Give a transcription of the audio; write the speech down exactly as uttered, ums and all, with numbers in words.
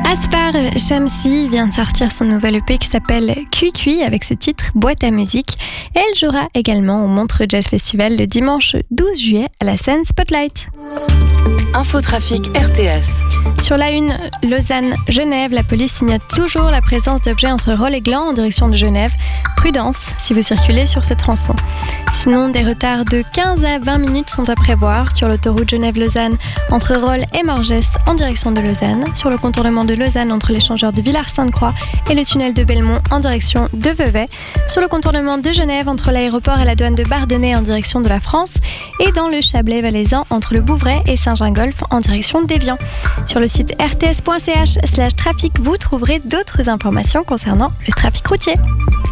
Aspar Shamsi vient de sortir son nouvel E P qui s'appelle Cui Cui avec ce titre Boîte à musique. Et elle jouera également au Montreux Jazz Festival le dimanche douze juillet à la scène Spotlight. Infotrafic R T S. Sur la une, Lausanne-Genève, la police signale toujours la présence d'objets entre Rolle et Gland en direction de Genève. Prudence si vous circulez sur ce tronçon. Sinon, des retards de quinze à vingt minutes sont à prévoir sur l'autoroute Genève-Lausanne entre Rolle et Morgest en direction de Lausanne, sur le contournement de Lausanne entre l'échangeur de Villars-Sainte-Croix et le tunnel de Belmont en direction de Vevey, sur le contournement de Genève entre l'aéroport et la douane de Bardonnay en direction de la France et dans le Chablais valaisan entre le Bouvray et Saint-Gingolph en direction d'Évian. Sur le site r t s point c h slash trafic, vous trouverez d'autres informations concernant le trafic routier.